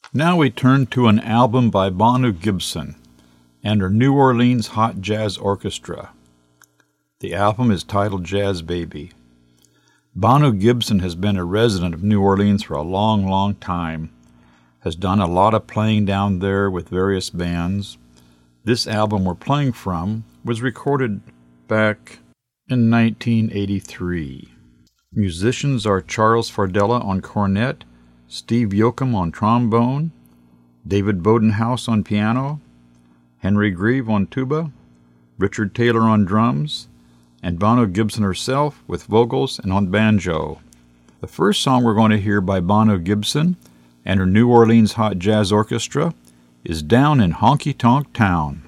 Now we turn to an album by Bonu Gibson and her New Orleans Hot Jazz Orchestra. The album is titled Jazz Baby. Bonu Gibson has been a resident of New Orleans for a long, long time, has done a lot of playing down there with various bands. This album we're playing from was recorded back in 1983. Musicians are Charles Fardella on cornet, Steve Yoakum on trombone, David Bodenhaus on piano, Henry Grieve on tuba, Richard Taylor on drums, and Bonu Gibson herself with vocals and on banjo. The first song we're going to hear by Bonu Gibson and her New Orleans Hot Jazz Orchestra is Down in Honky Tonk Town.